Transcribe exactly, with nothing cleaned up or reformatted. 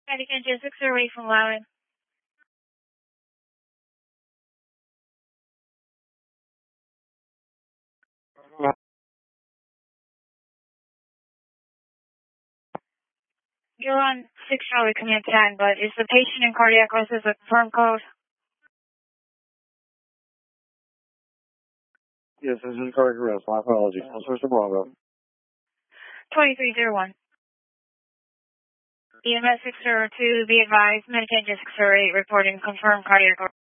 Medic engine six zero eight from Loudon. You're on six Charlie Command ten, but is the patient in cardiac arrest as a confirmed code? Yes, this is cardiac arrest. My apologies. Source of Bravo. twenty-three oh one. E M S six zero two, be advised, Medic engine six zero eight reporting confirmed cardiac arrest.